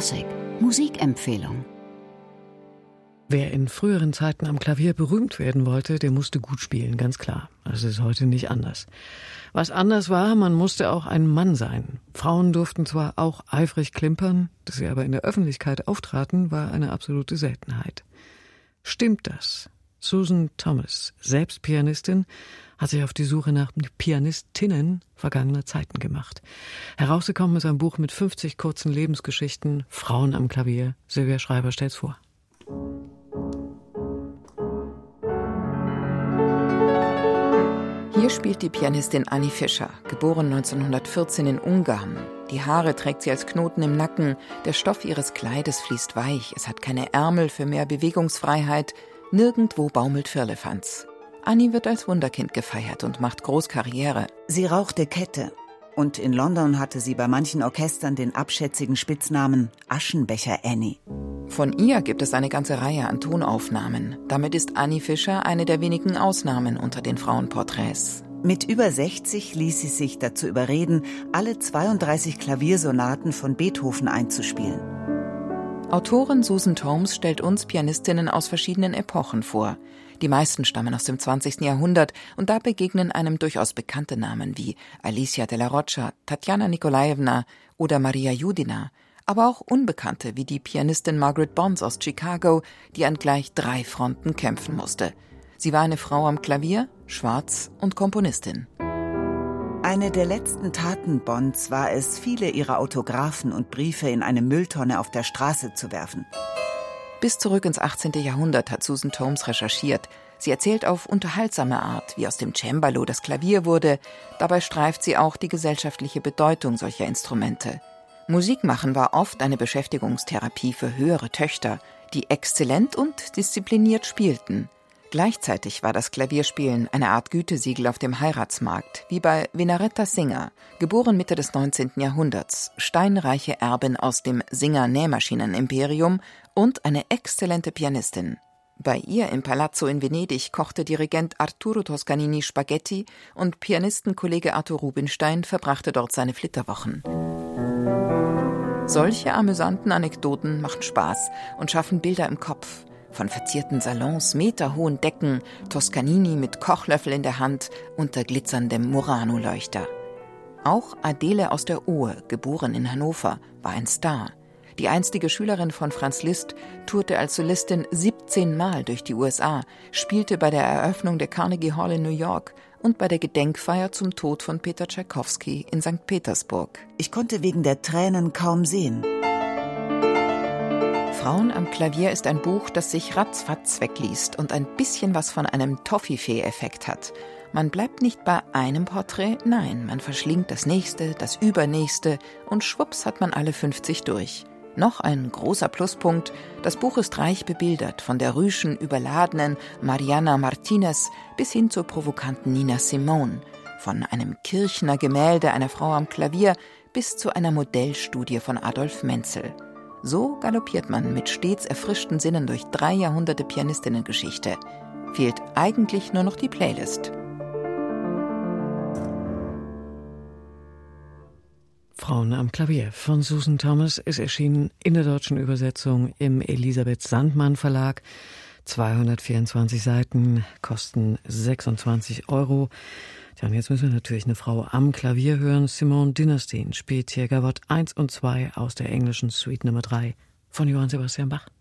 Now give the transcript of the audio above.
Klassik Musikempfehlung. Wer in früheren Zeiten am Klavier berühmt werden wollte, der musste gut spielen, ganz klar. Das ist heute nicht anders. Was anders war, man musste auch ein Mann sein. Frauen durften zwar auch eifrig klimpern, dass sie aber in der Öffentlichkeit auftraten, war eine absolute Seltenheit. Stimmt das? Susan Thomas, selbst Pianistin, hat sich auf die Suche nach Pianistinnen vergangener Zeiten gemacht. Herausgekommen ist ein Buch mit 50 kurzen Lebensgeschichten, Frauen am Klavier. Silvia Schreiber stellt's vor. Hier spielt die Pianistin Annie Fischer, geboren 1914 in Ungarn. Die Haare trägt sie als Knoten im Nacken, der Stoff ihres Kleides fließt weich, es hat keine Ärmel für mehr Bewegungsfreiheit, nirgendwo baumelt Firlefanz. Annie wird als Wunderkind gefeiert und macht Großkarriere. Sie rauchte Kette und in London hatte sie bei manchen Orchestern den abschätzigen Spitznamen Aschenbecher Annie. Von ihr gibt es eine ganze Reihe an Tonaufnahmen. Damit ist Annie Fischer eine der wenigen Ausnahmen unter den Frauenporträts. Mit über 60 ließ sie sich dazu überreden, alle 32 Klaviersonaten von Beethoven einzuspielen. Autorin Susan Thomas stellt uns Pianistinnen aus verschiedenen Epochen vor. Die meisten stammen aus dem 20. Jahrhundert und da begegnen einem durchaus bekannte Namen wie Alicia Della Rocca, Tatjana Nikolajewna oder Maria Judina, aber auch Unbekannte wie die Pianistin Margaret Bonds aus Chicago, die an gleich 3 Fronten kämpfen musste. Sie war eine Frau am Klavier, schwarz und Komponistin. Eine der letzten Taten Bonds war es, viele ihrer Autographen und Briefe in eine Mülltonne auf der Straße zu werfen. Bis zurück ins 18. Jahrhundert hat Susan Thomas recherchiert. Sie erzählt auf unterhaltsame Art, wie aus dem Cembalo das Klavier wurde. Dabei streift sie auch die gesellschaftliche Bedeutung solcher Instrumente. Musik machen war oft eine Beschäftigungstherapie für höhere Töchter, die exzellent und diszipliniert spielten. Gleichzeitig war das Klavierspielen eine Art Gütesiegel auf dem Heiratsmarkt, wie bei Vinaretta Singer, geboren Mitte des 19. Jahrhunderts, steinreiche Erbin aus dem Singer-Nähmaschinen-Imperium und eine exzellente Pianistin. Bei ihr im Palazzo in Venedig kochte Dirigent Arturo Toscanini Spaghetti und Pianistenkollege Arthur Rubinstein verbrachte dort seine Flitterwochen. Solche amüsanten Anekdoten machen Spaß und schaffen Bilder im Kopf. Von verzierten Salons, meterhohen Decken, Toscanini mit Kochlöffel in der Hand unter glitzerndem Murano-Leuchter. Auch Adele aus der Ohe, geboren in Hannover, war ein Star. Die einstige Schülerin von Franz Liszt tourte als Solistin 17 Mal durch die USA, spielte bei der Eröffnung der Carnegie Hall in New York und bei der Gedenkfeier zum Tod von Peter Tschaikowski in St. Petersburg. Ich konnte wegen der Tränen kaum sehen. Frauen am Klavier ist ein Buch, das sich ratzfatz wegliest und ein bisschen was von einem Toffifee-Effekt hat. Man bleibt nicht bei einem Porträt, nein, man verschlingt das nächste, das übernächste und schwupps hat man alle 50 durch. Noch ein großer Pluspunkt, das Buch ist reich bebildert, von der rüschen, überladenen Mariana Martinez bis hin zur provokanten Nina Simone, von einem Kirchner Gemälde einer Frau am Klavier bis zu einer Modellstudie von Adolf Menzel. So galoppiert man mit stets erfrischten Sinnen durch 3 Jahrhunderte Pianistinnengeschichte. Fehlt eigentlich nur noch die Playlist. Frauen am Klavier von Susan Thomas ist erschienen in der deutschen Übersetzung im Elisabeth Sandmann Verlag. 224 Seiten, kosten 26 €. Ja, und jetzt müssen wir natürlich eine Frau am Klavier hören. Simone Dynastin spielt hier Gavotte 1 und 2 aus der englischen Suite Nummer 3 von Johann Sebastian Bach.